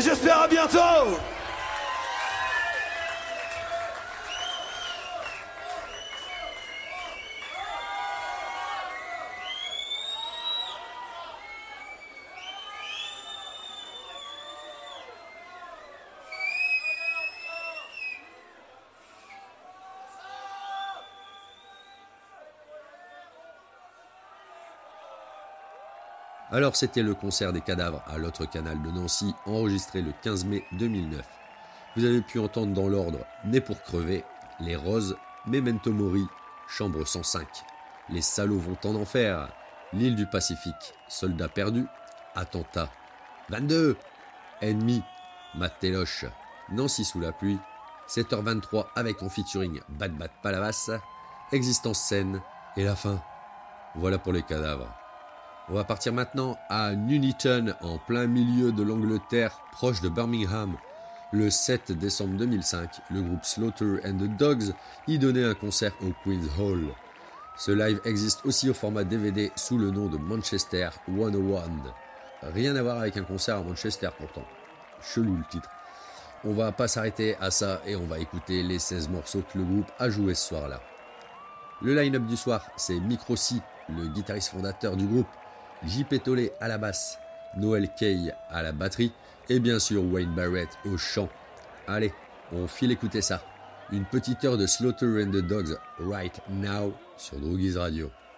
Et j'espère à bientôt. Alors c'était le concert des cadavres à l'autre canal de Nancy, enregistré le 15 mai 2009. Vous avez pu entendre dans l'ordre Né pour crever, Les Roses, Memento Mori, Chambre 105, Les salauds vont en enfer, L'île du Pacifique, Soldats perdus, Attentat, 22, Ennemi, Matt Téloche, Nancy sous la pluie, 7h23 avec en featuring Bad Bad Palavas, Existence saine et la fin. Voilà pour les cadavres. On va partir maintenant à Nuneaton, en plein milieu de l'Angleterre, proche de Birmingham. Le 7 décembre 2005, le groupe Slaughter and the Dogs y donnait un concert au Queen's Hall. Ce live existe aussi au format DVD sous le nom de Manchester 101. Rien à voir avec un concert à Manchester pourtant. Chelou le titre. On va pas s'arrêter à ça et on va écouter les 16 morceaux que le groupe a joué ce soir-là. Le line-up du soir, c'est Microsi, le guitariste fondateur du groupe, JP Tollet à la basse, Noel Kay à la batterie et bien sûr Wayne Barrett au chant. Allez, on file écouter ça. Une petite heure de Slaughter and the Dogs right now sur Droogies Radio.